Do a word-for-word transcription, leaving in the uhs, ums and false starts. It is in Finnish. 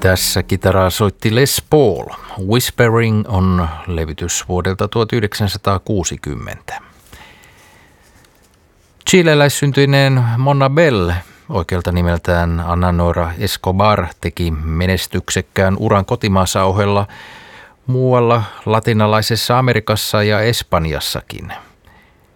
Tässä kitaraa soitti Les Paul. Whispering on levytys vuodelta tuhatyhdeksänsataakuusikymmentä. Chileläissyntyinen Mona Bell, oikealta nimeltään Ana Nora Escobar, teki menestyksekkään uran kotimaassa ohella muualla latinalaisessa Amerikassa ja Espanjassakin.